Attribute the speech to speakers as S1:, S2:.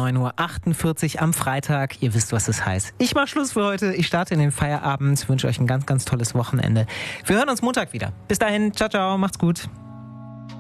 S1: 9:48 Uhr am Freitag. Ihr wisst, was das heißt. Ich mache Schluss für heute. Ich starte in den Feierabend. Wünsche euch ein ganz, ganz tolles Wochenende. Wir hören uns Montag wieder. Bis dahin. Ciao, ciao. Macht's gut.